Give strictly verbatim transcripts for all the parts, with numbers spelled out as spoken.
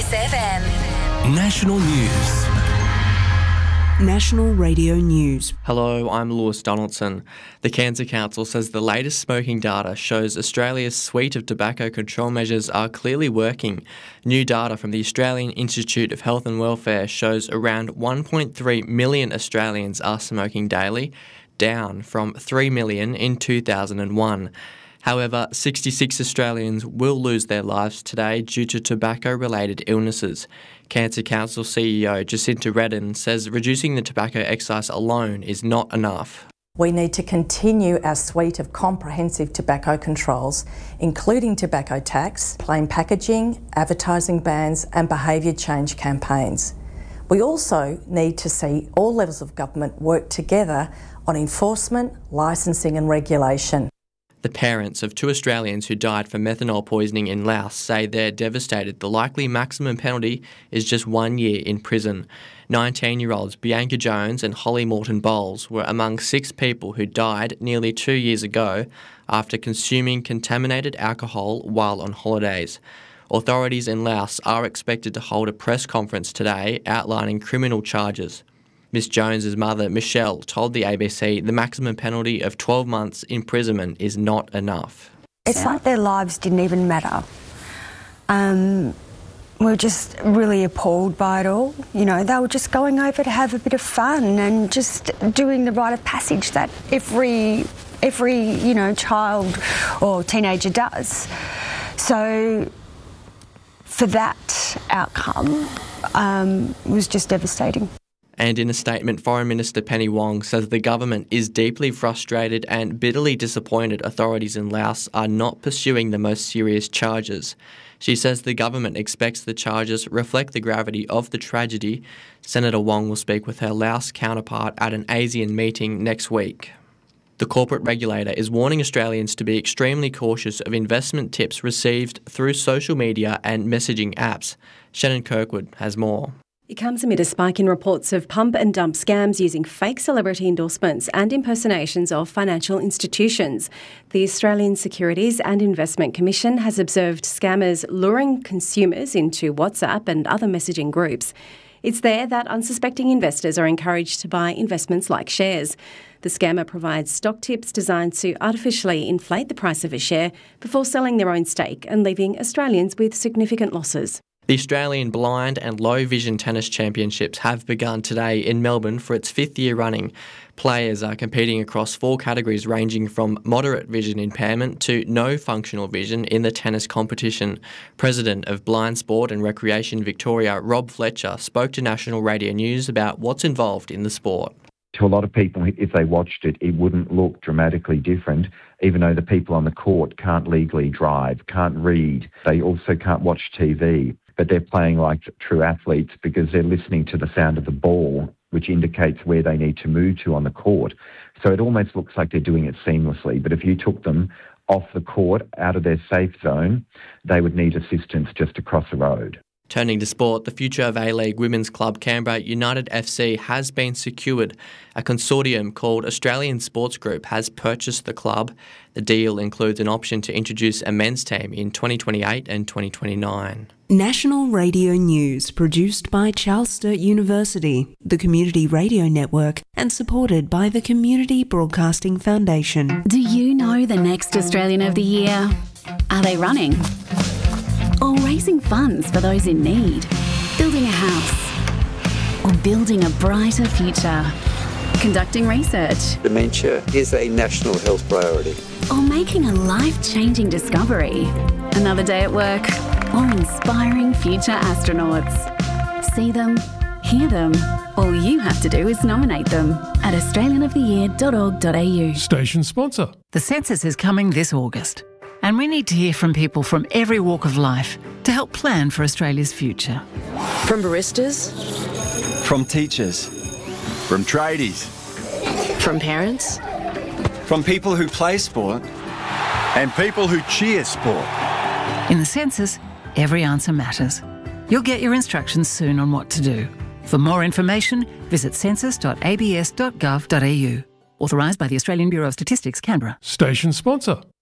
Kiss F M. National News. National Radio News. Hello, I'm Lewis Donaldson. The Cancer Council says the latest smoking data shows Australia's suite of tobacco control measures are clearly working. New data from the Australian Institute of Health and Welfare shows around one point three million Australians are smoking daily, down from three million in two thousand one. However, sixty-six Australians will lose their lives today due to tobacco-related illnesses. Cancer Council C E O Jacinta Redden says reducing the tobacco excise alone is not enough. We need to continue our suite of comprehensive tobacco controls, including tobacco tax, plain packaging, advertising bans and behaviour change campaigns. We also need to see all levels of government work together on enforcement, licensing and regulation. The parents of two Australians who died from methanol poisoning in Laos say they're devastated. The likely maximum penalty is just one year in prison. nineteen-year-olds Bianca Jones and Holly Morton Bowles were among six people who died nearly two years ago after consuming contaminated alcohol while on holidays. Authorities in Laos are expected to hold a press conference today outlining criminal charges. Miss Jones's mother, Michelle, told the A B C the maximum penalty of twelve months imprisonment is not enough. It's like their lives didn't even matter. Um, we're just really appalled by it all. You know, they were just going over to have a bit of fun and just doing the rite of passage that every, every you know, child or teenager does. So for that outcome, um, was just devastating. And in a statement, Foreign Minister Penny Wong says the government is deeply frustrated and bitterly disappointed authorities in Laos are not pursuing the most serious charges. She says the government expects the charges reflect the gravity of the tragedy. Senator Wong will speak with her Laos counterpart at an ASEAN meeting next week. The corporate regulator is warning Australians to be extremely cautious of investment tips received through social media and messaging apps. Shannon Kirkwood has more. It comes amid a spike in reports of pump and dump scams using fake celebrity endorsements and impersonations of financial institutions. The Australian Securities and Investment Commission has observed scammers luring consumers into WhatsApp and other messaging groups. It's there that unsuspecting investors are encouraged to buy investments like shares. The scammer provides stock tips designed to artificially inflate the price of a share before selling their own stake and leaving Australians with significant losses. The Australian Blind and Low Vision Tennis Championships have begun today in Melbourne for its fifth year running. Players are competing across four categories ranging from moderate vision impairment to no functional vision in the tennis competition. President of Blind Sport and Recreation Victoria, Rob Fletcher, spoke to National Radio News about what's involved in the sport. To a lot of people, if they watched it, it wouldn't look dramatically different, even though the people on the court can't legally drive, can't read. They also can't watch T V. But they're playing like true athletes because they're listening to the sound of the ball, which indicates where they need to move to on the court. So it almost looks like they're doing it seamlessly. But if you took them off the court, out of their safe zone, they would need assistance just to cross the road. Turning to sport, the future of A-League Women's Club Canberra United F C has been secured. A consortium called Australian Sports Group has purchased the club. The deal includes an option to introduce a men's team in twenty twenty-eight and twenty twenty-nine. National Radio News, produced by Charles Sturt University, the Community Radio Network, and supported by the Community Broadcasting Foundation. Do you know the next Australian of the Year? Are they running? Or raising funds for those in need? Building a house? Or building a brighter future? Conducting research? Dementia is a national health priority. Or making a life-changing discovery? Another day at work? Or inspiring future astronauts? See them, hear them. All you have to do is nominate them at australian of the year dot org dot a u. Station sponsor. The census is coming this August, and we need to hear from people from every walk of life to help plan for Australia's future. From baristas, from teachers, from tradies, from parents, from people who play sport, and people who cheer sport. In the census, every answer matters. You'll get your instructions soon on what to do. For more information, visit census dot a b s dot gov dot a u. Authorised by the Australian Bureau of Statistics, Canberra. Station sponsor.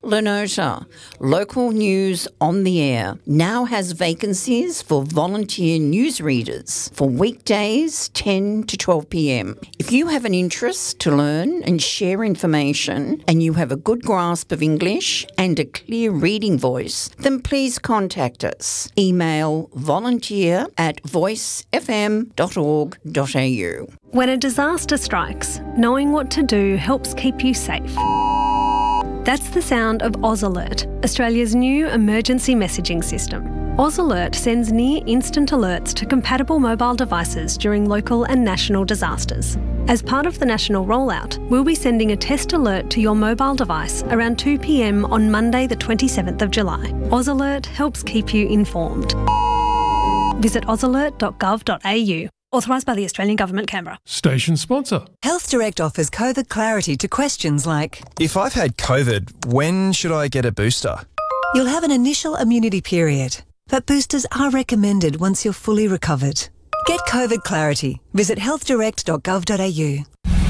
Lenota, local news on the air, now has vacancies for volunteer newsreaders for weekdays ten to twelve p m. If you have an interest to learn and share information and you have a good grasp of English and a clear reading voice, then please contact us. Email volunteer at voice f m dot org dot a u. When a disaster strikes, knowing what to do helps keep you safe. That's the sound of AusAlert, Australia's new emergency messaging system. AusAlert sends near-instant alerts to compatible mobile devices during local and national disasters. As part of the national rollout, we'll be sending a test alert to your mobile device around two p m on Monday the twenty-seventh of July. AusAlert helps keep you informed. Visit ausalert dot gov dot a u. Authorised by the Australian Government, Canberra. Station sponsor. Health Direct offers COVID clarity to questions like, if I've had COVID, when should I get a booster? You'll have an initial immunity period, but boosters are recommended once you're fully recovered. Get COVID clarity. Visit health direct dot gov dot a u.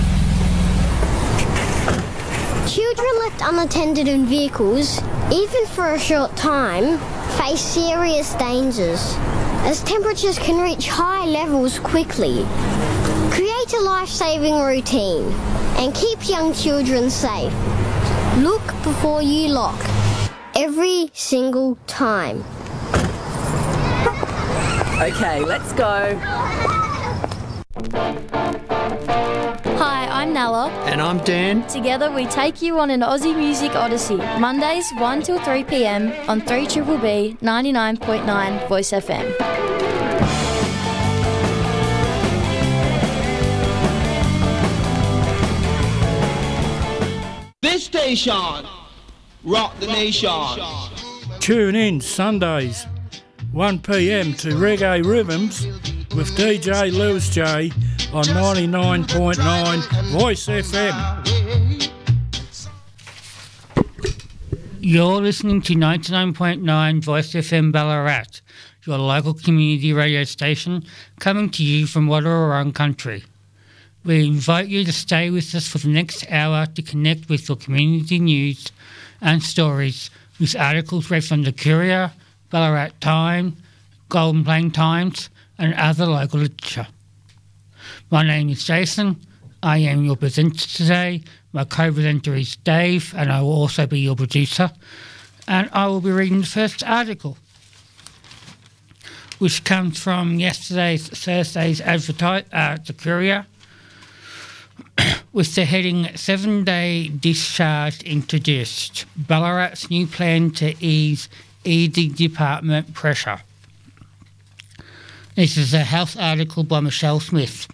Children left unattended in vehicles, even for a short time, face serious dangers, as temperatures can reach high levels quickly. Create a life-saving routine and keep young children safe. Look before you lock, every single time. Okay, let's go. Hi, I'm Nella. And I'm Dan. Together we take you on an Aussie Music Odyssey, Mondays one till three p m on three B B B ninety-nine point nine Voice F M. This station, rock the nation. Tune in Sundays, one p m to Reggae Rhythms with D J Lewis J on ninety-nine point nine Voice F M. You're listening to ninety-nine point nine Voice F M Ballarat, your local community radio station coming to you from Wadawurrung country. We invite you to stay with us for the next hour to connect with your community news and stories with articles read from the Courier, Ballarat Time, Golden Plain Times and other local literature. My name is Jason. I am your presenter today. My co-presenter is Dave and I will also be your producer. And I will be reading the first article, which comes from yesterday's, Thursday's advertise, uh, the Courier, with the heading Seven-Day Discharge Introduced, Ballarat's new plan to ease E D department pressure. This is a health article by Michelle Smith.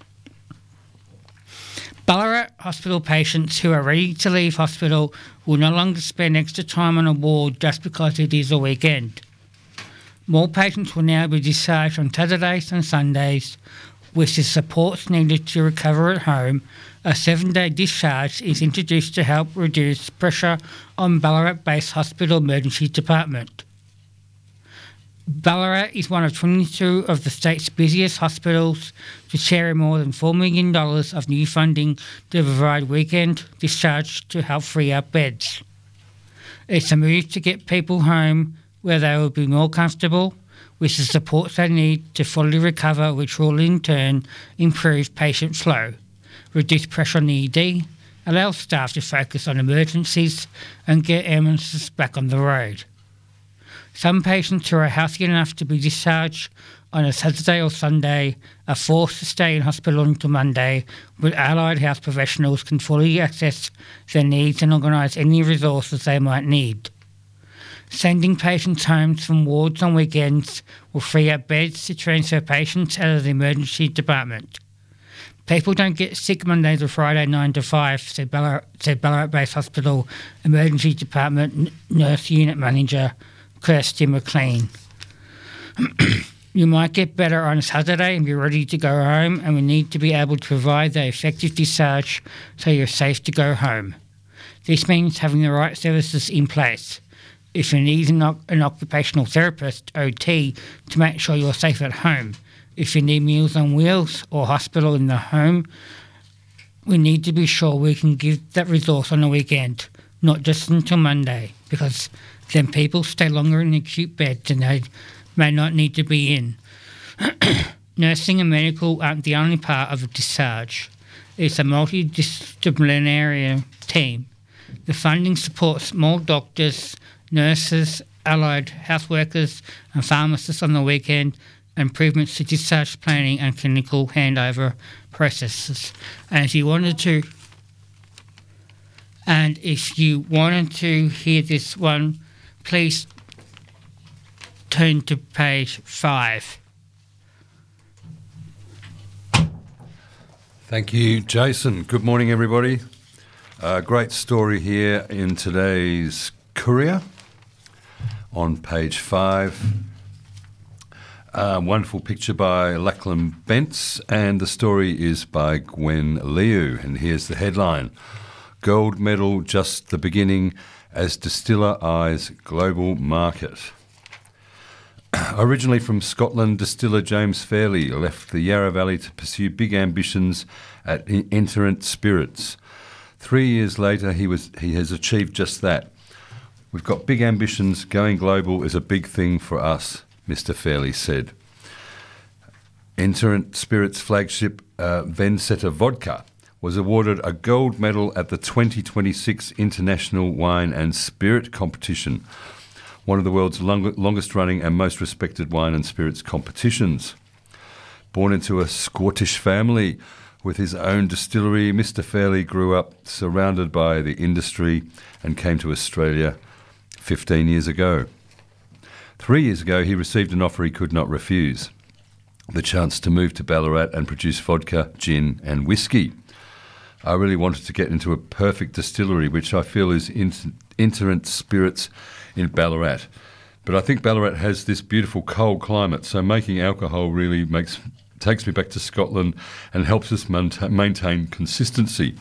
Ballarat hospital patients who are ready to leave hospital will no longer spend extra time on a ward just because it is a weekend. More patients will now be discharged on Saturdays and Sundays. With the supports needed to recover at home, a seven-day discharge is introduced to help reduce pressure on Ballarat-based hospital emergency department. Ballarat is one of twenty-two of the state's busiest hospitals to share more than four million dollars of new funding to provide weekend discharge to help free up beds. It's a move to get people home where they will be more comfortable with the support they need to fully recover, which will in turn improve patient flow, reduce pressure on the E D, allow staff to focus on emergencies and get ambulances back on the road. Some patients who are healthy enough to be discharged on a Saturday or Sunday are forced to stay in hospital until Monday, but allied health professionals can fully assess their needs and organise any resources they might need. Sending patients home from wards on weekends will free up beds to transfer patients out of the emergency department. People don't get sick Monday to Friday nine to five, said Ballarat, said Ballarat-based Hospital Emergency Department Nurse Unit Manager Kirsty McLean. You might get better on a Saturday and be ready to go home, and we need to be able to provide the effective discharge so you're safe to go home. This means having the right services in place. If you need an, an occupational therapist, O T, to make sure you're safe at home. If you need Meals on Wheels or hospital in the home, we need to be sure we can give that resource on the weekend. not just until Monday, because then people stay longer in acute beds than they may not need to be in. Nursing and medical aren't the only part of a discharge. It's a multidisciplinary team. The funding supports more doctors, nurses, allied health workers and pharmacists on the weekend, improvements to discharge planning and clinical handover processes. And if you wanted to and if you wanted to hear this one, please turn to page five. Thank you, Jason. Good morning, everybody. Uh, great story here in today's Courier on page five. Uh, wonderful picture by Lachlan Bentz, and the story is by Gwen Liu. And here's the headline: Gold medal just the beginning as distiller eyes global market. Originally from Scotland, distiller James Fairley left the Yarra Valley to pursue big ambitions at Enterant Spirits. Three years later, he was he has achieved just that. We've got big ambitions. Going global is a big thing for us, Mister Fairley said. Enterant Spirits flagship uh, Vencetta Vodka was awarded a gold medal at the twenty twenty-six International Wine and Spirit Competition, one of the world's long- longest-running and most respected wine and spirits competitions. Born into a Scottish family with his own distillery, Mister Fairley grew up surrounded by the industry and came to Australia fifteen years ago. Three years ago, he received an offer he could not refuse: the chance to move to Ballarat and produce vodka, gin and whiskey. I really wanted to get into a perfect distillery, which I feel is Enterant Spirits in Ballarat. But I think Ballarat has this beautiful cold climate, so making alcohol really makes takes me back to Scotland and helps us maintain consistency.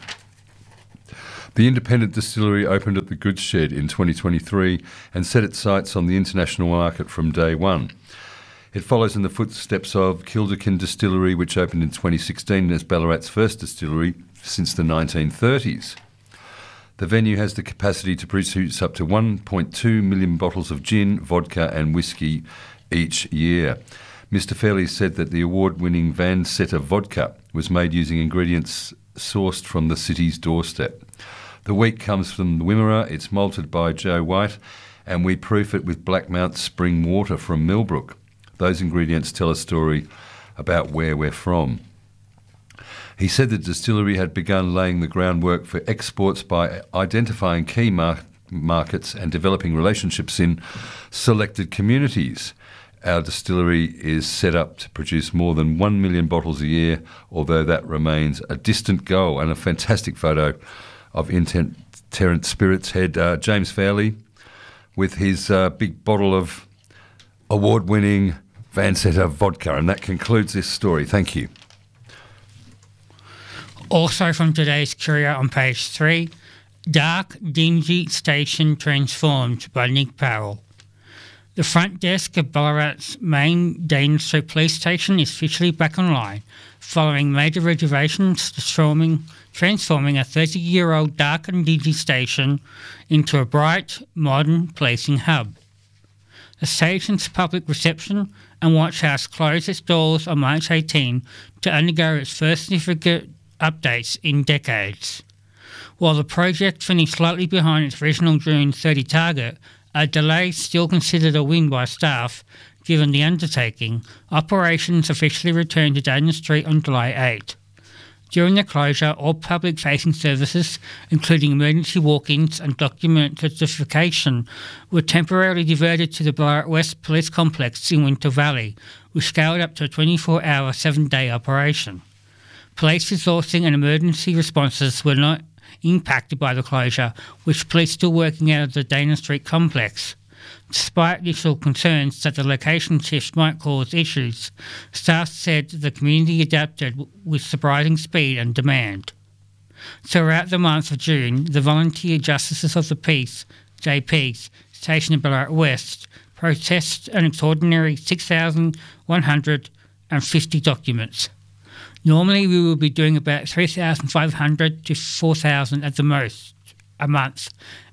The independent distillery opened at the Goods Shed in twenty twenty-three and set its sights on the international market from day one. It follows in the footsteps of Kilderkin Distillery, which opened in twenty sixteen as Ballarat's first distillery since the nineteen thirties. The venue has the capacity to produce up to one point two million bottles of gin, vodka and whiskey each year. Mister Fairley said that the award-winning Vencetta Vodka was made using ingredients sourced from the city's doorstep. The wheat comes from the Wimmera, it's malted by Joe White, and we proof it with Blackmount spring water from Millbrook. Those ingredients tell a story about where we're from. He said the distillery had begun laying the groundwork for exports by identifying key mar- markets and developing relationships in selected communities. Our distillery is set up to produce more than one million bottles a year, although that remains a distant goal. And a fantastic photo of Enterant Spirits head uh, James Fairley with his uh, big bottle of award-winning Vencetta Vodka. And that concludes this story. Thank you. Also from today's Courier on page three, Dark, Dingy Station Transformed by Nick Parrell. The front desk of Ballarat's main Dane Street Police Station is officially back online, following major renovations transforming, transforming a thirty-year-old dark and dingy station into a bright, modern policing hub. The station's public reception and watch house closed its doors on March eighteenth to undergo its first significant updates in decades. While the project finished slightly behind its original June thirtieth target, a delay still considered a win by staff. Given the undertaking, operations officially returned to Dayton Street on July eighth. During the closure, all public-facing services, including emergency walk-ins and document certification, were temporarily diverted to the Ballarat West Police Complex in Winter Valley, which scaled up to a twenty-four hour, seven-day operation. Police resourcing and emergency responses were not impacted by the closure, with police still working out of the Dana Street complex. Despite initial concerns that the location shift might cause issues, staff said the community adapted with surprising speed and demand. Throughout the month of June, the Volunteer Justices of the Peace, J Ps, stationed in Ballarat West, processed an extraordinary six thousand one hundred fifty documents. Normally we will be doing about three thousand five hundred to four thousand at the most a month,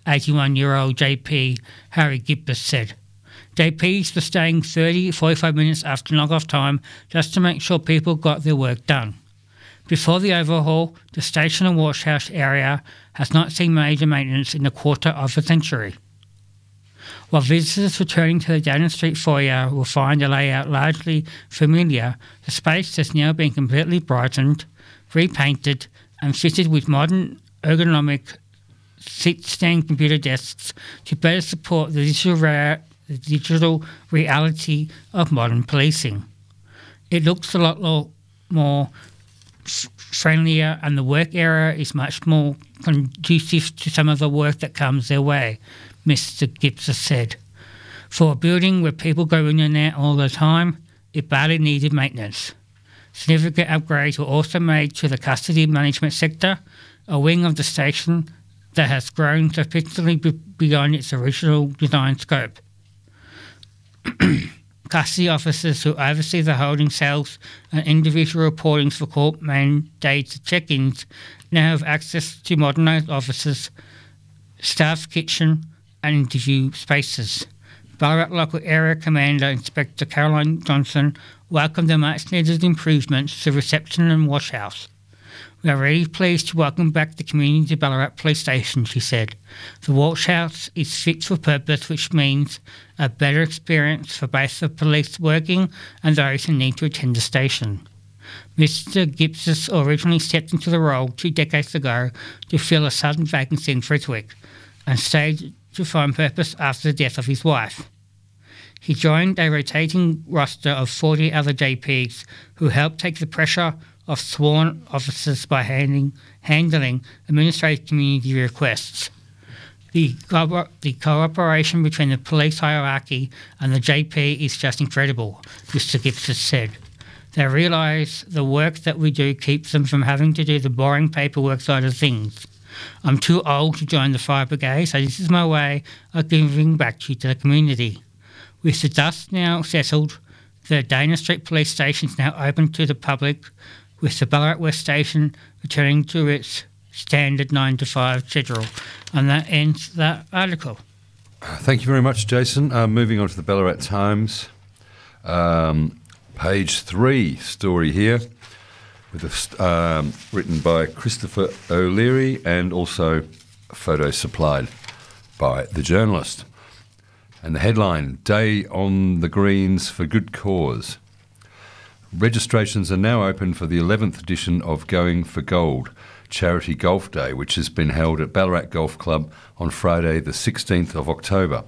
eighty-one-year-old J P Harry Gibbs said. J Ps were staying thirty to forty-five minutes after knock-off time just to make sure people got their work done. Before the overhaul, the station and wash house area has not seen major maintenance in a quarter of a century. While visitors returning to the Downing Street foyer will find the layout largely familiar, the space has now been completely brightened, repainted and fitted with modern ergonomic sit-stand computer desks to better support the digital, rea- the digital reality of modern policing. It looks a lot lo- more f- friendlier and the work area is much more conducive to some of the work that comes their way, Mister Gibbs said. For a building where people go in and out all the time, it badly needed maintenance. Significant upgrades were also made to the custody management sector, a wing of the station that has grown sufficiently beyond its original design scope. Custody officers who oversee the holding cells and individual reportings for court-mandated check-ins now have access to modernised offices, staff kitchen and interview spaces. Ballarat Local Area Commander Inspector Caroline Johnson welcomed the much-needed improvements to reception and wash house. We are really pleased to welcome back the community to Ballarat Police Station, she said. The wash house is fit for purpose, which means a better experience for both the police working and those who need to attend the station. Mister Gibbs originally stepped into the role two decades ago to fill a sudden vacancy in Frederick and stayed to find purpose after the death of his wife. He joined a rotating roster of forty other J Ps who helped take the pressure of sworn officers by handing, handling administrative community requests. The, co- the cooperation between the police hierarchy and the J P is just incredible, Mister Gibbs said. They realise the work that we do keeps them from having to do the boring paperwork side of things. I'm too old to join the fire brigade, so this is my way of giving back to the community. With the dust now settled, the Dana Street Police Station is now open to the public, with the Ballarat West Station returning to its standard nine to five schedule. And that ends that article. Thank you very much, Jason. Uh, moving on to the Ballarat Times. Um, page three story here, with a, um, written by Christopher O'Leary and also a photo supplied by the journalist. And the headline, Day on the Greens for Good Cause. Registrations are now open for the eleventh edition of Going for Gold Charity Golf Day, which has been held at Ballarat Golf Club on Friday the sixteenth of October.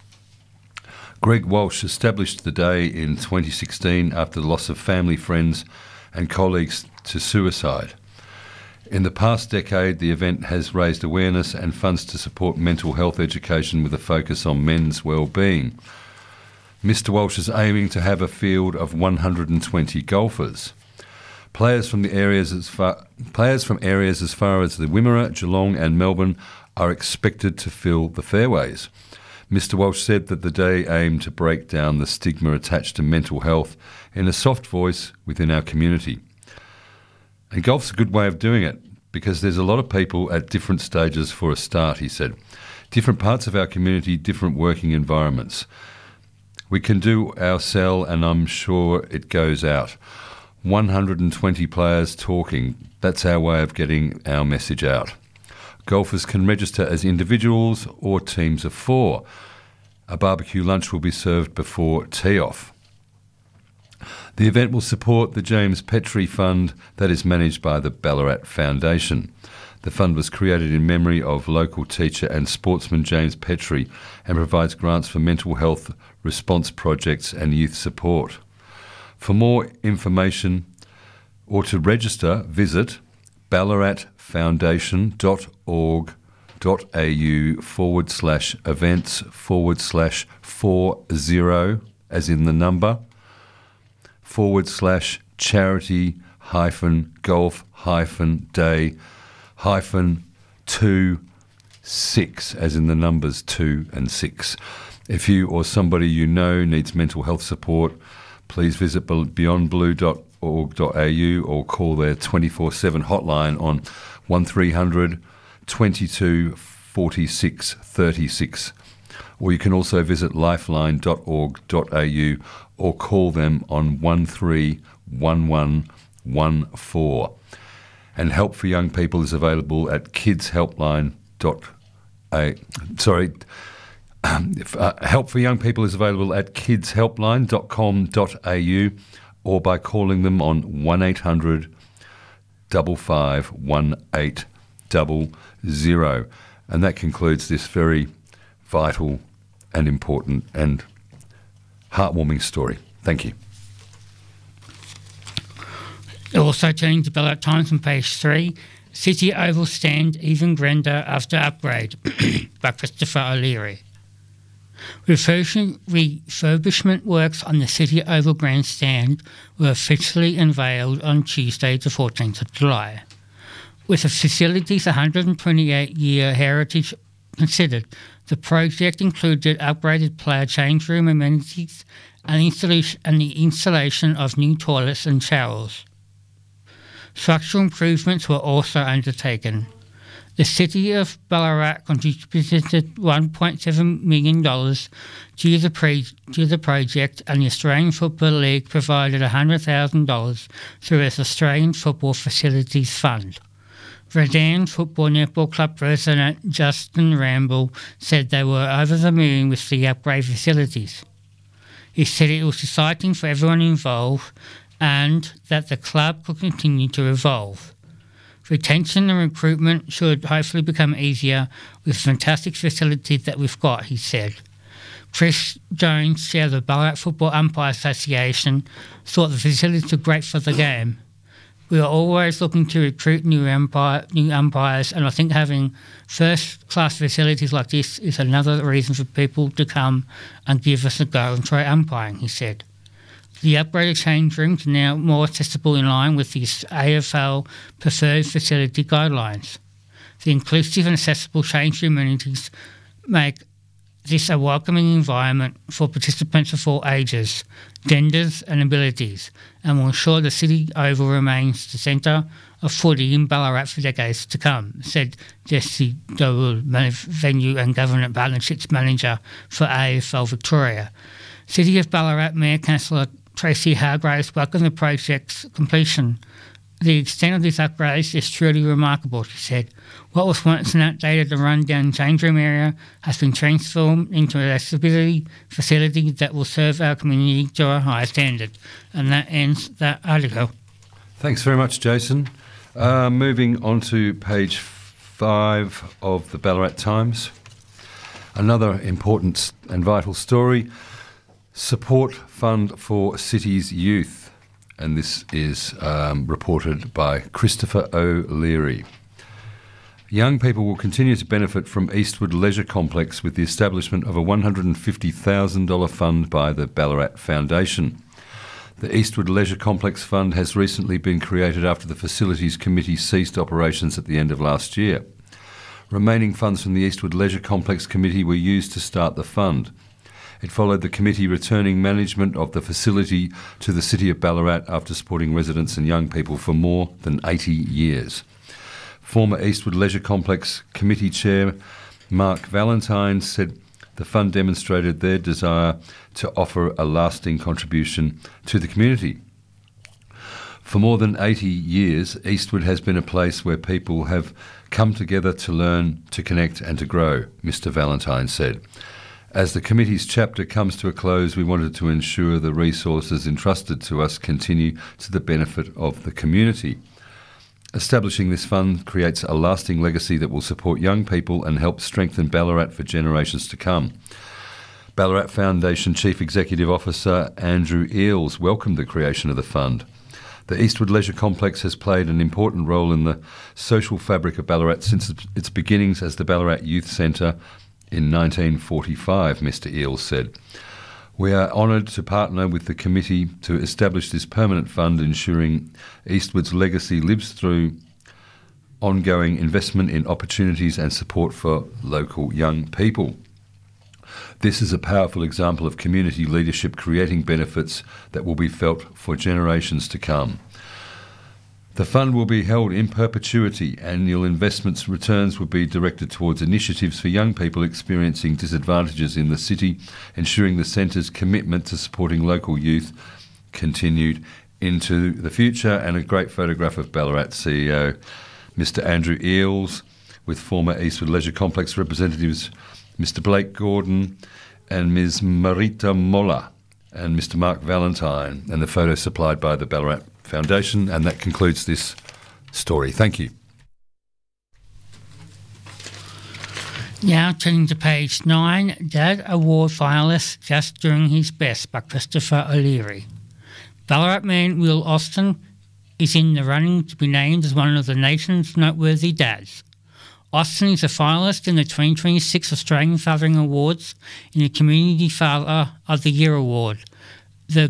Greg Walsh established the day in twenty sixteen after the loss of family, friends and colleagues to suicide. In the past decade, the event has raised awareness and funds to support mental health education with a focus on men's well-being. Mister Walsh is aiming to have a field of one hundred twenty golfers. Players from the areas as far players from areas as far as the Wimmera, Geelong and Melbourne are expected to fill the fairways. Mister Walsh said that the day aimed to break down the stigma attached to mental health in a soft voice within our community. And golf's a good way of doing it because there's a lot of people at different stages for a start, he said. Different parts of our community, different working environments. We can do our sell and I'm sure it goes out. one hundred twenty players talking, that's our way of getting our message out. Golfers can register as individuals or teams of four. A barbecue lunch will be served before tee-off. The event will support the James Petrie Fund that is managed by the Ballarat Foundation. The fund was created in memory of local teacher and sportsman James Petrie and provides grants for mental health response projects and youth support. For more information or to register, visit ballaratfoundation.org.au forward slash events forward slash four zero, as in the number, forward slash charity hyphen golf hyphen day hyphen two six, as in the numbers two and six. If you or somebody you know needs mental health support, please visit beyond blue dot org dot a u or call their twenty-four seven hotline on one three hundred, twenty-two, forty-six thirty-six. Or you can also visit lifeline dot org dot a u or call them on one three one one one four. And help for young people is available at kidshelpline dot a sorry um, if, uh, help for young people is available at kidshelpline dot com dot a u or by calling them on one eight hundred five five one eight zero zero. And that concludes this very vital and important and heartwarming story. Thank you. Also turning to Ballarat Times on page three, City Oval stand even grander after upgrade by Christopher O'Leary. Refurbishment, refurbishment works on the City Oval grandstand were officially unveiled on Tuesday the fourteenth of July. With the facility's one hundred twenty-eight year heritage considered, the project included upgraded player change room amenities and, installation, and the installation of new toilets and showers. Structural improvements were also undertaken. The City of Ballarat contributed one point seven million dollars to the, pre- to the project, and the Australian Football League provided one hundred thousand dollars through its Australian Football Facilities Fund. Redan Football Netball Club President Justin Ramble said they were over the moon with the upgrade facilities. He said it was exciting for everyone involved and that the club could continue to evolve. Retention and recruitment should hopefully become easier with fantastic facilities that we've got, he said. Chris Jones, chair of the Ballarat Football Umpire Association, thought the facilities were great for the game. We are always looking to recruit new, umpire, new umpires, and I think having first-class facilities like this is another reason for people to come and give us a go and try umpiring, he said. The upgraded change rooms are now more accessible in line with the A F L preferred facility guidelines. The inclusive and accessible change room amenities make this a welcoming environment for participants of all ages, genders and abilities, and will ensure the City Oval remains the centre of footy in Ballarat for decades to come, said Jesse Dowood, Venue and Government Partnerships Manager for A F L Victoria. City of Ballarat Mayor Councillor Tracy Hargraves welcomed the project's completion. The extent of this upgrade is truly remarkable, she said. What was once an outdated and run-down change room area has been transformed into an accessibility facility that will serve our community to a higher standard. And that ends that article. Thanks very much, Jason. Uh, moving on to page five of the Ballarat Times. Another important and vital story. Support Fund for Cities Youth, and this is um, reported by Christopher O'Leary. Young people will continue to benefit from Eastwood Leisure Complex with the establishment of a one hundred fifty thousand dollars fund by the Ballarat Foundation. The Eastwood Leisure Complex Fund has recently been created after the Facilities Committee ceased operations at the end of last year. Remaining funds from the Eastwood Leisure Complex Committee were used to start the fund. It followed the committee returning management of the facility to the City of Ballarat after supporting residents and young people for more than eighty years. Former Eastwood Leisure Complex Committee Chair Mark Valentine said the fund demonstrated their desire to offer a lasting contribution to the community. For more than eighty years, Eastwood has been a place where people have come together to learn, to connect and to grow, Mr Valentine said. As the committee's chapter comes to a close, we wanted to ensure the resources entrusted to us continue to the benefit of the community. Establishing this fund creates a lasting legacy that will support young people and help strengthen Ballarat for generations to come. Ballarat Foundation Chief Executive Officer Andrew Eales welcomed the creation of the fund. The Eastwood Leisure Complex has played an important role in the social fabric of Ballarat since its beginnings as the Ballarat Youth Centre in nineteen forty-five, Mr Eales said. We are honoured to partner with the committee to establish this permanent fund, ensuring Eastwood's legacy lives through ongoing investment in opportunities and support for local young people. This is a powerful example of community leadership creating benefits that will be felt for generations to come. The fund will be held in perpetuity. Annual investments returns will be directed towards initiatives for young people experiencing disadvantages in the city, ensuring the centre's commitment to supporting local youth continued into the future. And a great photograph of Ballarat C E O Mister Andrew Eales with former Eastwood Leisure Complex representatives Mister Blake Gordon and Miz Marita Molla and Mister Mark Valentine, and the photo supplied by the Ballarat Foundation. And that concludes this story. Thank you. Now turning to page nine, Dad Award finalist Just Doing His Best by Christopher O'Leary. Ballarat man Will Austin is in the running to be named as one of the nation's noteworthy dads. Austin is a finalist in the twenty twenty-six Australian Fathering Awards in the Community Father of the Year Award. The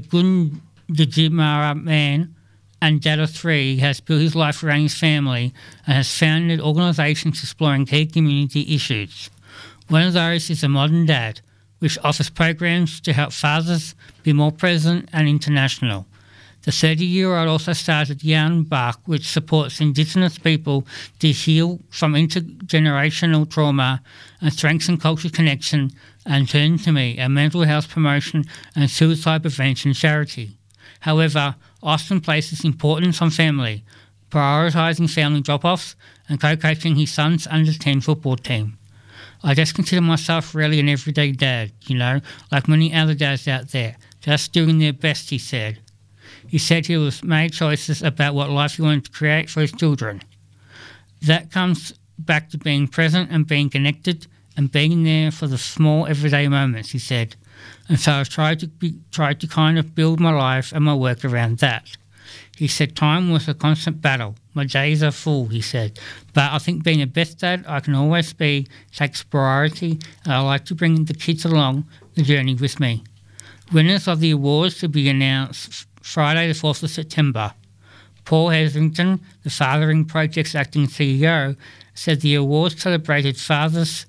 Gunditjmara man and dad of three has built his life around his family and has founded organisations exploring key community issues. One of those is the Modern Dad, which offers programs to help fathers be more present and international. The thirty-year-old also started Yarn Bark, which supports Indigenous people to heal from intergenerational trauma and strengthen cultural connection, and Turn to Me, a mental health promotion and suicide prevention charity. However, Austin places importance on family, prioritising family drop-offs and co-coaching his son's under ten football team. I just consider myself really an everyday dad, you know, like many other dads out there, just doing their best, he said. He said he was made choices about what life he wanted to create for his children. That comes back to being present and being connected and being there for the small everyday moments, he said. And so I've tried to be, tried to kind of build my life and my work around that. He said time was a constant battle. My days are full, he said. But I think being the best dad I can always be takes priority, and I like to bring the kids along the journey with me. Winners of the awards to be announced Friday the fourth of September. Paul Hetherington, the Fathering Project's acting C E O, said the awards celebrated fathers,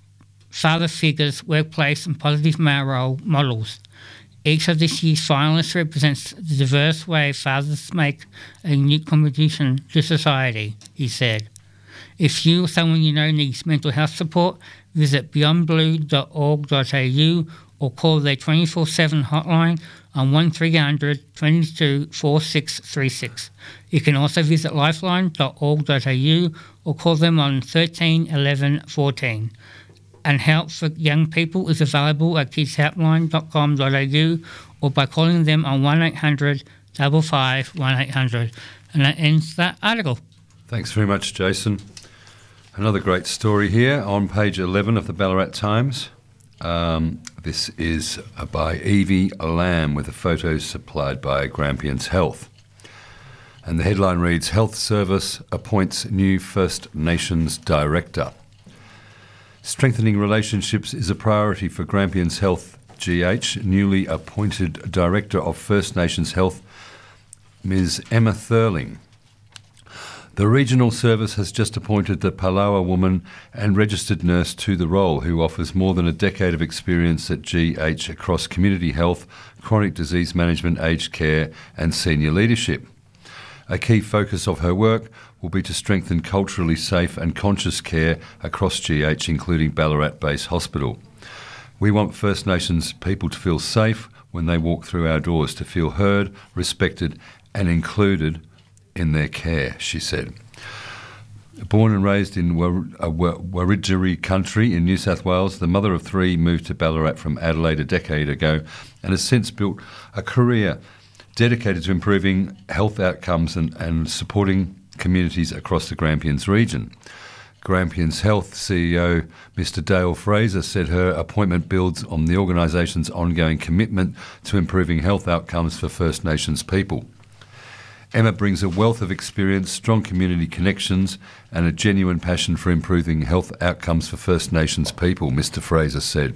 father figures, workplace and positive male role models. Each of this year's finalists represents the diverse way fathers make a unique contribution to society, he said. If you or someone you know needs mental health support, visit beyond blue dot org dot a u or call their twenty-four seven hotline on one three hundred, twenty-two, forty-six thirty-six. You can also visit lifeline dot org dot a u or call them on thirteen eleven fourteen. And help for young people is available at kids helpline dot com dot a u or by calling them on one eight hundred, five five, one eight hundred. And that ends that article. Thanks very much, Jason. Another great story here on page eleven of the Ballarat Times. Um, this is by Evie Lamb with a photo supplied by Grampians Health. And the headline reads, Health Service appoints new First Nations Director. Strengthening relationships is a priority for Grampians Health G H. Newly appointed Director of First Nations Health, Miz Emma Thurling. The regional service has just appointed the Palawa woman and registered nurse to the role, who offers more than a decade of experience at G H across community health, chronic disease management, aged care and senior leadership. A key focus of her work will be to strengthen culturally safe and conscious care across G H, including Ballarat Base Hospital. We want First Nations people to feel safe when they walk through our doors, to feel heard, respected and included in their care, she said. Born and raised in Wiradjuri country in New South Wales, the mother of three moved to Ballarat from Adelaide a decade ago and has since built a career dedicated to improving health outcomes and, and supporting communities across the Grampians region. Grampians Health C E O Mister Dale Fraser said her appointment builds on the organisation's ongoing commitment to improving health outcomes for First Nations people. Emma brings a wealth of experience, strong community connections and a genuine passion for improving health outcomes for First Nations people, Mister Fraser said.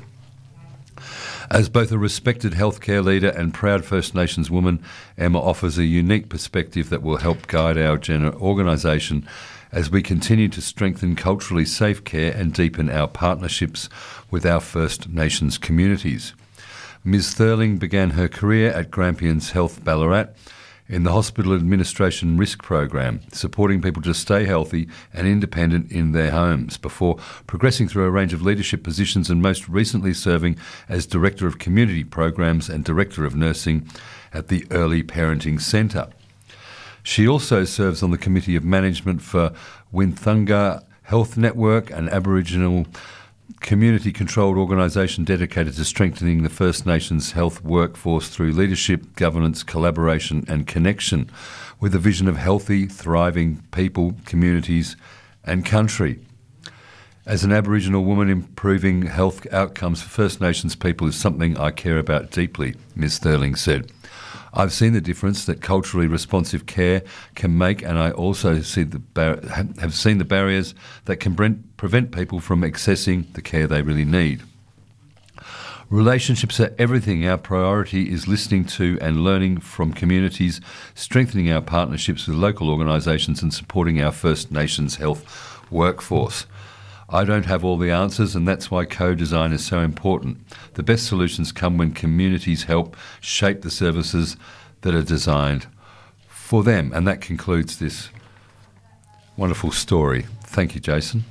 As both a respected healthcare leader and proud First Nations woman, Emma offers a unique perspective that will help guide our organisation as we continue to strengthen culturally safe care and deepen our partnerships with our First Nations communities. Miz Thurling began her career at Grampians Health Ballarat in the Hospital Administration Risk Program, supporting people to stay healthy and independent in their homes before progressing through a range of leadership positions and most recently serving as Director of Community Programs and Director of Nursing at the Early Parenting Centre. She also serves on the Committee of Management for Winthunga Health Network, an Aboriginal community-controlled organisation dedicated to strengthening the First Nations health workforce through leadership, governance, collaboration and connection, with a vision of healthy, thriving people, communities and country. As an Aboriginal woman, improving health outcomes for First Nations people is something I care about deeply, Miz Thurling said. I've seen the difference that culturally responsive care can make, and I also see the bar- have seen the barriers that can bre- prevent people from accessing the care they really need. Relationships are everything. Our priority is listening to and learning from communities, strengthening our partnerships with local organisations and supporting our First Nations health workforce. I don't have all the answers, and that's why co-design is so important. The best solutions come when communities help shape the services that are designed for them. And that concludes this wonderful story. Thank you, Jason.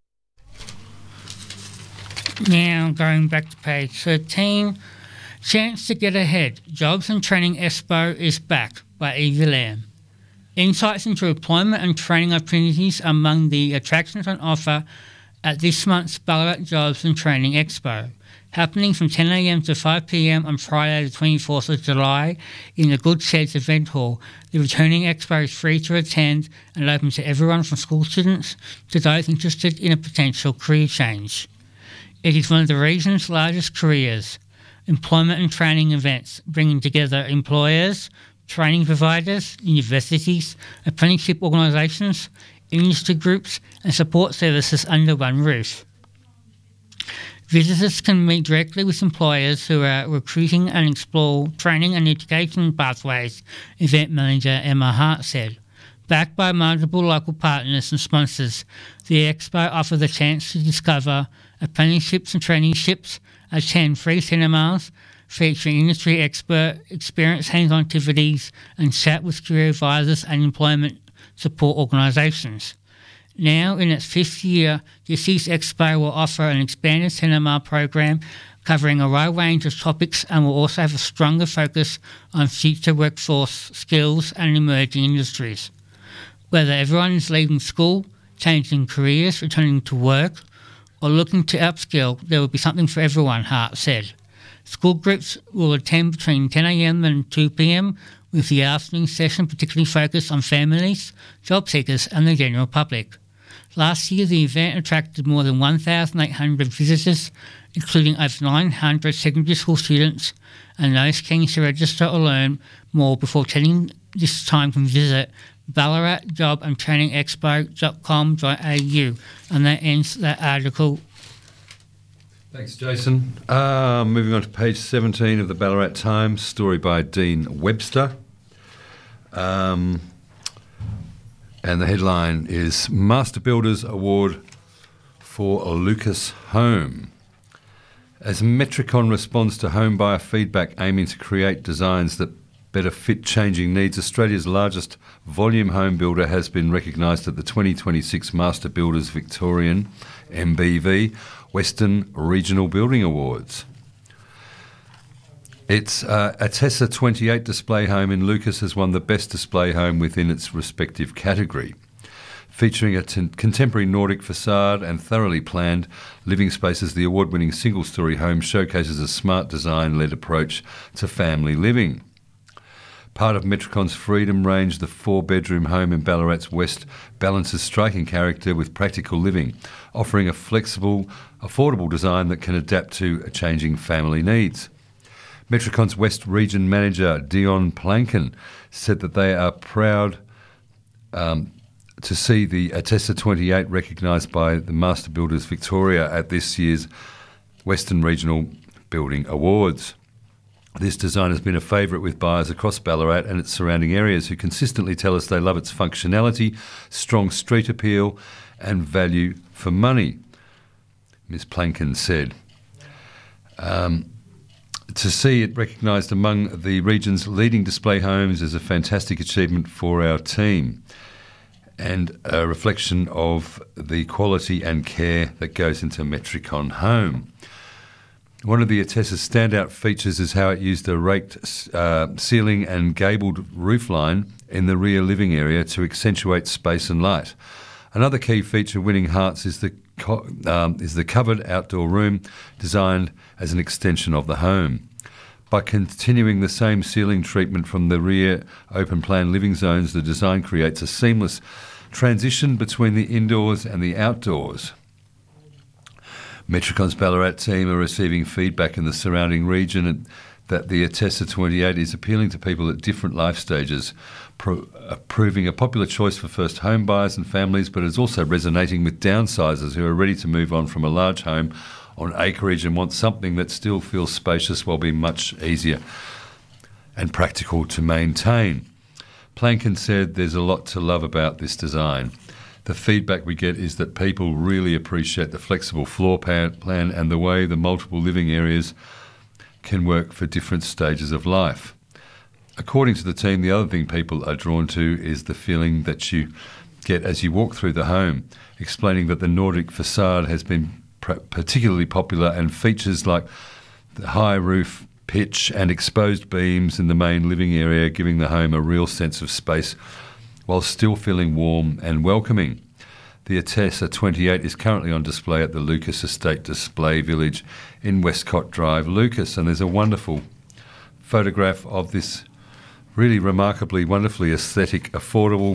Now, going back to page thirteen, Chance to Get Ahead, Jobs and Training Expo is back by Evie Lamb. Insights into employment and training opportunities among the attractions on offer at this month's Ballarat Jobs and Training Expo, happening from ten a m to five p m on Friday the twenty-fourth of July in the Good Sheds Event Hall. The returning expo is free to attend and open to everyone from school students to those interested in a potential career change. It is one of the region's largest careers, employment and training events, bringing together employers, training providers, universities, apprenticeship organisations, industry groups and support services under one roof. Visitors can meet directly with employers who are recruiting and explore training and education pathways, event manager Emma Hart said. Backed by multiple local partners and sponsors, the expo offers the chance to discover apprenticeships and traineeships, attend free cinemas featuring industry expert, experience hands-on activities and chat with career advisors and employment support organisations. Now, in its fifth year, this year's expo will offer an expanded cinema program covering a wide range of topics and will also have a stronger focus on future workforce skills and emerging industries. Whether everyone is leaving school, changing careers, returning to work, or looking to upskill, there will be something for everyone, Hart said. School groups will attend between ten a m and two p m, with the afternoon session particularly focused on families, job seekers and the general public. Last year, the event attracted more than one thousand eight hundred visitors, including over nine hundred secondary school students, and those keen to register or learn more before attending this time can visit ballarat job and training expo dot com dot a u. And that ends that article. Thanks, Jason. Uh, moving on to page seventeen of the Ballarat Times, story by Dean Webster. Um, and the headline is Master Builders Award for Lucas Home. As Metricon responds to home buyer feedback aiming to create designs that better fit changing needs, Australia's largest volume home builder has been recognised at the twenty twenty-six Master Builders Victorian M B V Western Regional Building Awards. Its uh, Atessa twenty-eight display home in Lucas has won the best display home within its respective category. Featuring a t- contemporary Nordic facade and thoroughly planned living spaces, the award-winning single-storey home showcases a smart design-led approach to family living. Part of Metricon's Freedom range, the four-bedroom home in Ballarat's West balances striking character with practical living, offering a flexible, affordable design that can adapt to changing family needs. Metricon's West Region Manager, Dion Plankin, said that they are proud um, to see the Atessa twenty-eight recognised by the Master Builders Victoria at this year's Western Regional Building Awards. This design has been a favourite with buyers across Ballarat and its surrounding areas who consistently tell us they love its functionality, strong street appeal and value for money, Miz Plankin said. Um, to see it recognised among the region's leading display homes is a fantastic achievement for our team and a reflection of the quality and care that goes into Metricon Home. One of the Atessa's standout features is how it used a raked uh, ceiling and gabled roofline in the rear living area to accentuate space and light. Another key feature winning hearts is the co- um, is the covered outdoor room designed as an extension of the home. By continuing the same ceiling treatment from the rear open-plan living zones, the design creates a seamless transition between the indoors and the outdoors. Metricon's Ballarat team are receiving feedback in the surrounding region that the Atessa twenty-eight is appealing to people at different life stages, pro- uh, proving a popular choice for first home buyers and families, but is also resonating with downsizers who are ready to move on from a large home on acreage and want something that still feels spacious while being much easier and practical to maintain. Plankin said there's a lot to love about this design. The feedback we get is that people really appreciate the flexible floor plan and the way the multiple living areas can work for different stages of life. According to the team, the other thing people are drawn to is the feeling that you get as you walk through the home, explaining that the Nordic facade has been pr- particularly popular and features like the high roof pitch and exposed beams in the main living area, giving the home a real sense of space while still feeling warm and welcoming. The Atessa twenty-eight is currently on display at the Lucas Estate Display Village in Westcott Drive, Lucas, and there's a wonderful photograph of this really remarkably, wonderfully aesthetic, affordable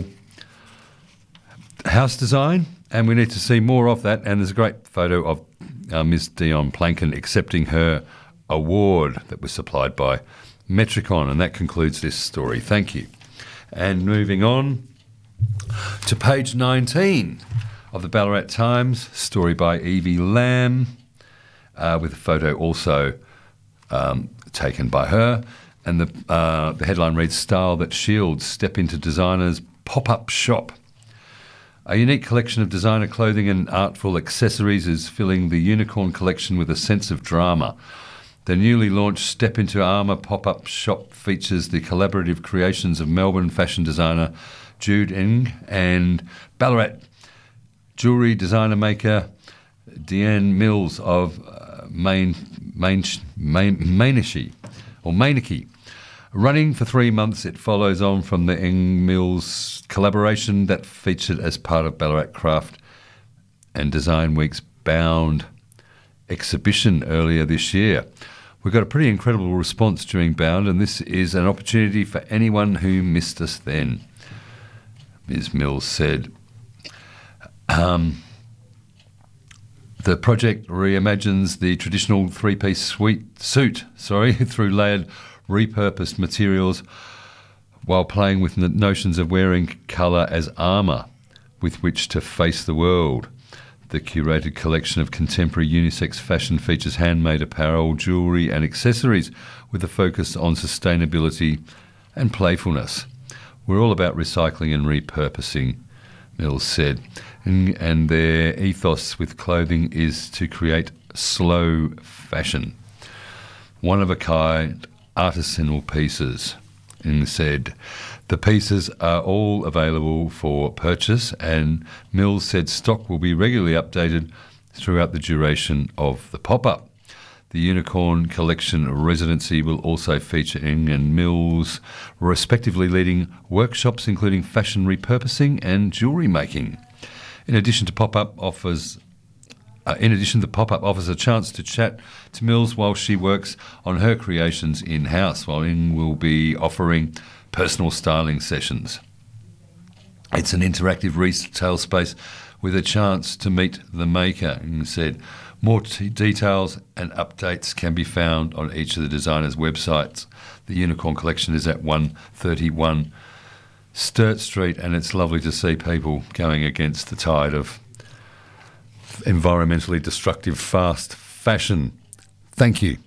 house design, and we need to see more of that. And there's a great photo of uh, Miz Dion Plankin accepting her award that was supplied by Metricon, and that concludes this story. Thank you. And moving on to page nineteen of the Ballarat Times, story by Evie Lamb, uh, with a photo also um, taken by her. And the, uh, the headline reads, "Style that shields, step into designer's pop-up shop." A unique collection of designer clothing and artful accessories is filling the Unicorn collection with a sense of drama. The newly launched Step Into Armour pop-up shop features the collaborative creations of Melbourne fashion designer Jude Ng and Ballarat jewellery designer maker Deanne Mills of uh, Main, Main, Main, Mainishy, or Mainiki. Running for three months, it follows on from the Ng Mills collaboration that featured as part of Ballarat Craft and Design Week's Bound exhibition earlier this year. We got a pretty incredible response during Bound, and this is an opportunity for anyone who missed us then, Miz Mills said. Um, the project reimagines the traditional three-piece suite, suit sorry, through layered, repurposed materials while playing with the notions of wearing colour as armour with which to face the world. The curated collection of contemporary unisex fashion features handmade apparel, jewellery and accessories with a focus on sustainability and playfulness. We're all about recycling and repurposing, Mills said, and, and their ethos with clothing is to create slow fashion, one-of-a-kind artisanal pieces, and said the pieces are all available for purchase, and Mills said stock will be regularly updated throughout the duration of the pop-up. The Unicorn Collection residency will also feature Ng and Mills respectively leading workshops including fashion repurposing and jewellery making. In addition to pop-up offers Uh, in addition, the pop-up offers a chance to chat to Mills while she works on her creations in-house, while Ng will be offering personal styling sessions. It's an interactive retail space with a chance to meet the maker, Ng said. More t- details and updates can be found on each of the designers' websites. The Unicorn Collection is at one thirty-one Sturt Street, and it's lovely to see people going against the tide of environmentally destructive fast fashion. Thank you.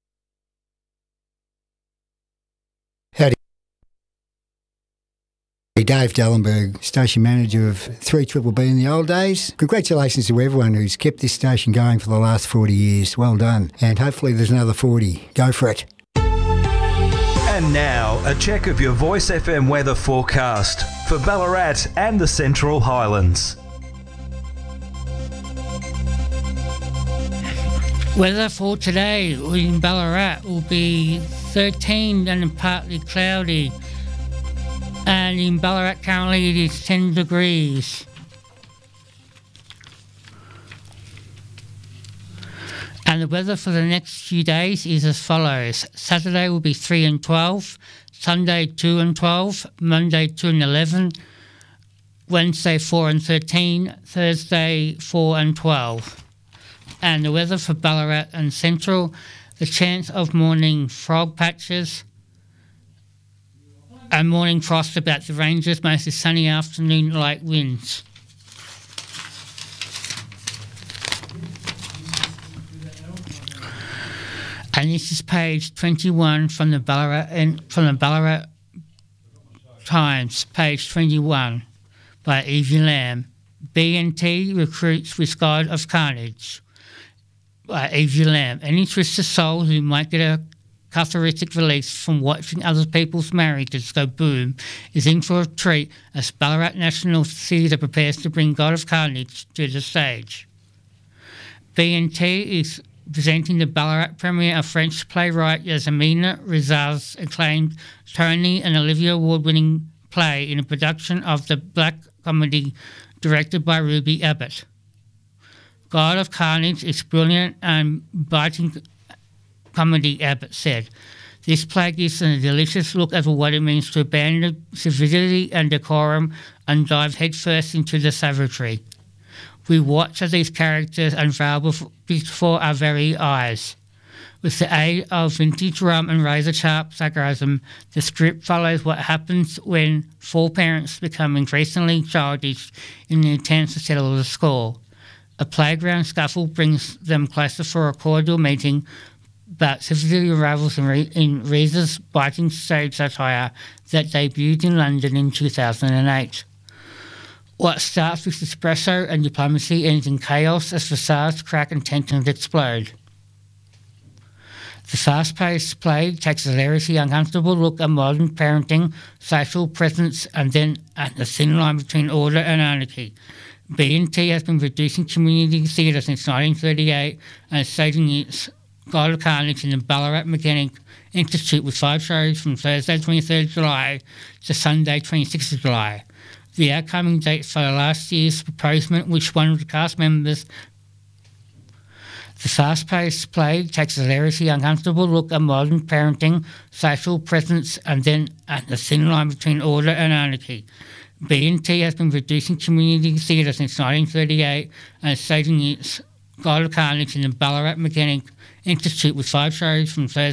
Howdy. Dave Dallenberg, station manager of three B B B in the old days. Congratulations to everyone who's kept this station going for the last forty years. Well done. And hopefully there's another forty. Go for it. And now, a check of your Voice F M weather forecast for Ballarat and the Central Highlands. Weather for today in Ballarat will be thirteen and partly cloudy. And in Ballarat currently it is ten degrees. And the weather for the next few days is as follows. Saturday will be three and twelve, Sunday two and twelve, Monday two and eleven, Wednesday four and thirteen, Thursday four and twelve. And the weather for Ballarat and Central, the chance of morning fog patches and morning frost about the ranges, mostly sunny afternoon light winds. And this is page twenty-one from the Ballarat and from the Ballarat Times, page twenty-one, by Evie Lamb. B N T recruits with God of Carnage, by Evie Lamb. Any twisted soul who might get a cathartic release from watching other people's marriages go boom is in for a treat as Ballarat National Theatre prepares to bring God of Carnage to the stage. B N T is presenting the Ballarat premiere of French playwright Yasmina Rizal's acclaimed Tony and Olivia Award-winning play in a production of the black comedy directed by Ruby Abbott. God of Carnage is brilliant and biting comedy, Abbott said. This play gives a delicious look at what it means to abandon civility and decorum and dive headfirst into the savagery. We watch as these characters unveil before our very eyes. With the aid of vintage rum and razor-sharp sarcasm, the script follows what happens when four parents become increasingly childish in the attempt to settle the score. A playground scuffle brings them closer for a cordial meeting, but civility revels in, Re- in Reese's biting stage satire that debuted in London in two thousand eight. What starts with espresso and diplomacy ends in chaos as facades crack and tensions explode. The fast-paced play takes a hilariously uncomfortable look at modern parenting, social presence, and then at the thin line between order and anarchy. B N T has been producing community theatre since nineteen thirty-eight and staging its God of Carnage in the Ballarat Mechanic Institute with five shows from Thursday twenty-third of July to Sunday twenty-sixth of July. The outcoming dates follow last year's proposement, which one of the cast members. The fast-paced play takes a hilariously uncomfortable look at modern parenting, social presence, and then at the thin line between order and anarchy. B N T has been producing community theatre since nineteen thirty-eight and staging its God of Carnage in the Ballarat Mechanic Institute with five shows from Thursday